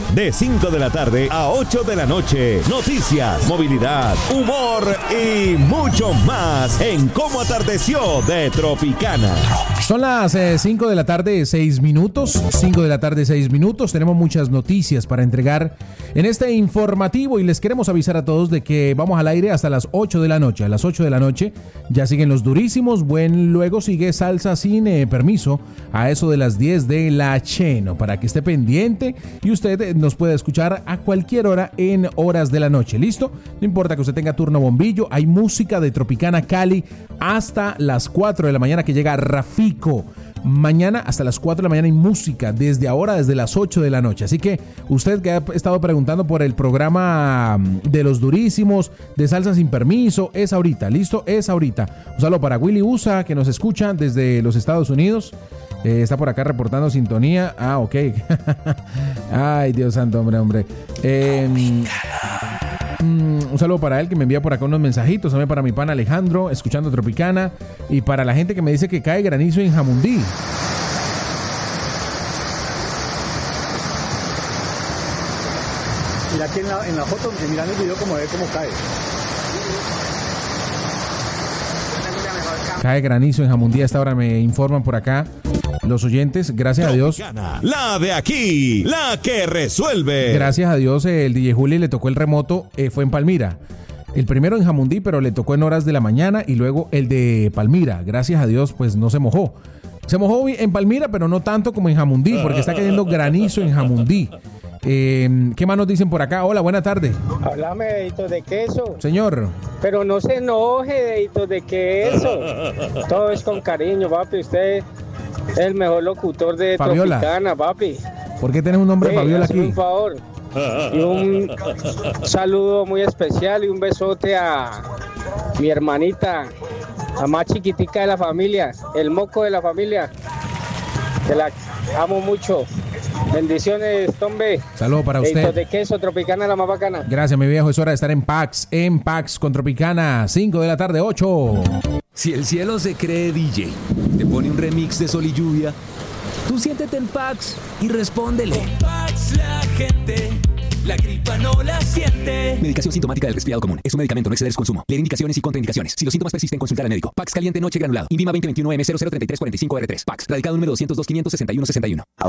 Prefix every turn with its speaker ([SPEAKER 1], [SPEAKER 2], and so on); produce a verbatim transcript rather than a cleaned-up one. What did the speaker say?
[SPEAKER 1] de cinco de la tarde a ocho de la noche. Noticias, movilidad, humor y mucho más en Cómo Atardeció de Tropicana.
[SPEAKER 2] Son las cinco de la tarde, seis minutos. cinco de la tarde, seis minutos. Tenemos muchas noticias para entregar en este informativo y les queremos avisar a todos de que vamos al aire hasta las ocho de la noche. A las ocho de la noche ya siguen los durísimos. Buen, luego sigue Salsa sin eh, permiso a eso de las diez de la Cheno, para que esté pendiente y usted nos pueda escuchar a cualquier hora en horas de la noche. ¿Listo? No importa que usted tenga turno bombillo, hay música de Tropicana Cali hasta las cuatro de la mañana que llega Rafico. Mañana hasta las cuatro de la mañana hay música, desde ahora, desde las ocho de la noche. Así que usted que ha estado preguntando por el programa de los durísimos, de Salsa sin permiso, es ahorita, ¿listo? Es ahorita. Un saludo para Willy Usa, que nos escucha desde los Estados Unidos. Eh, está por acá reportando sintonía. Ah, ok. Ay, Dios santo, hombre, hombre. Eh, un saludo para él, que me envía por acá unos mensajitos. También para mi pana Alejandro, escuchando Tropicana. Y para la gente que me dice que cae granizo en Jamundí.
[SPEAKER 3] Mira aquí en la, en la foto, mirando el video, como ve cómo cae.
[SPEAKER 2] Cae granizo en Jamundí. A esta hora me informan por acá los oyentes. Gracias a Dios.
[SPEAKER 1] La de aquí, la que resuelve.
[SPEAKER 2] Gracias a Dios, el D J Juli le tocó el remoto. Eh, fue en Palmira. El primero en Jamundí, pero le tocó en horas de la mañana. Y luego el de Palmira. Gracias a Dios, pues no se mojó. Se mojó en Palmira, pero no tanto como en Jamundí, porque está cayendo granizo en Jamundí. Eh, ¿Qué más nos dicen por acá? Hola, buena tarde.
[SPEAKER 4] Háblame, deditos de queso.
[SPEAKER 2] Señor.
[SPEAKER 4] Pero no se enoje, deditos de queso. Todo es con cariño, papi. Usted es el mejor locutor de
[SPEAKER 2] Fabiola.
[SPEAKER 4] Tropicana, papi.
[SPEAKER 2] ¿Por qué tenés un nombre
[SPEAKER 4] sí,
[SPEAKER 2] Fabiola aquí?
[SPEAKER 4] Un favor. Y un saludo muy especial y un besote a mi hermanita, la más chiquitica de la familia, el moco de la familia. Que la amo mucho. Bendiciones, Tombe.
[SPEAKER 2] Saludos para usted.
[SPEAKER 4] Deditos de queso, Tropicana, la más bacana.
[SPEAKER 2] Gracias, mi viejo. Es hora de estar en Pax, en Pax con Tropicana. cinco de la tarde, ocho.
[SPEAKER 5] Si el cielo se cree D J, te pone un remix de Sol y Lluvia, tú siéntete en Pax y respóndele.
[SPEAKER 6] Con Pax la gente, la gripa no la siente.
[SPEAKER 5] Medicación sintomática del resfriado común. Es un medicamento, no exceder su consumo. Leer indicaciones y contraindicaciones. Si los síntomas persisten, consultar al médico. Pax caliente noche granulado. Invima veinte veintiuno M cero cero tres tres cuatro cinco R tres. Pax. Radicado número doscientos dos quinientos sesenta y uno sesenta y uno.